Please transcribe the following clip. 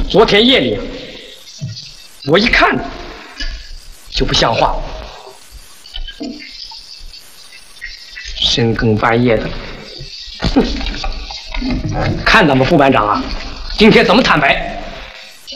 昨天夜里，我一看就不像话，深更半夜的，哼！看咱们副班长啊，今天怎么坦白？